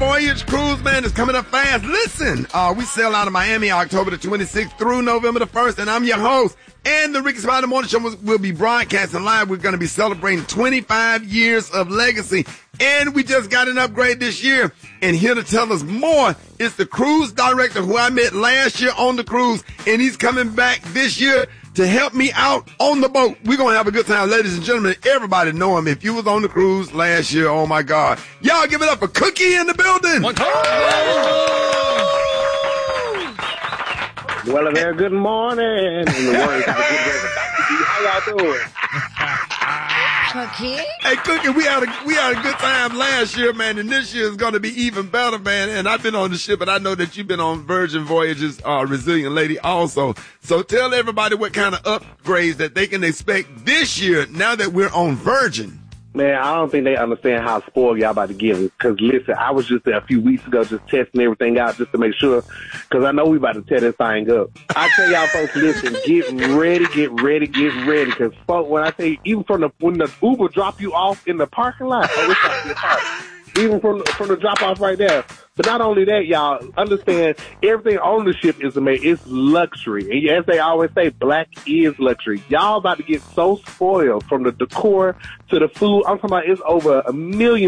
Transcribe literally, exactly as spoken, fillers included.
Voyage cruise, man, is coming up fast. Listen, uh, we sail out of Miami October the twenty-sixth through November the first, and I'm your host. And the Ricky Spider Morning Show will, will be broadcasting live. We're going to be celebrating twenty-five years of legacy. And we just got an upgrade this year. And here to tell us more is the cruise director who I met last year on the cruise. And he's coming back this year to help me out on the boat. We're going to have a good time, ladies and gentlemen. Everybody know him. If you was on the cruise last year, oh my God. Y'all give it up for Cookie in the building. One time. Well, a very good morning. In the words of the good Reverend Doctor D. How y'all doing? Cookie? Hey, Cookie, we had a we had a good time last year, man, and this year is going to be even better, man. And I've been on the ship, and I know that you've been on Virgin Voyages, uh, Resilient Lady also. So tell everybody what kind of upgrades that they can expect this year now that we're on Virgin. Man, I don't think they understand how spoiled y'all about to give it. Because, listen, I was just there a few weeks ago just testing everything out just to make sure. Because I know we about to tear this thing up. I tell y'all folks, listen, get ready, get ready, get ready. Because, folks, when I tell you, even from the when the Uber drop you off in the parking lot, oh, it's like your park. Even from, from the drop-off right there. But not only that, y'all, understand everything on the ship is amazing. It's luxury. And as they always say, black is luxury. Y'all about to get so spoiled from the decor to the food. I'm talking about it's over a million